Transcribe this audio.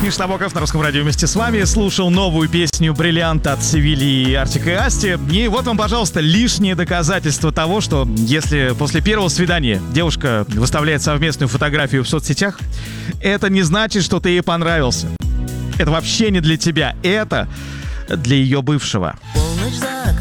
Миш Набоков на Русском радио вместе с вами. Слушал новую песню «Бриллиант» от Севильи и Артик и Асти. И вот вам, пожалуйста, лишнее доказательство того, что если после первого свидания девушка выставляет совместную фотографию в соцсетях, это не значит, что ты ей понравился. Это вообще не для тебя. Это для ее бывшего.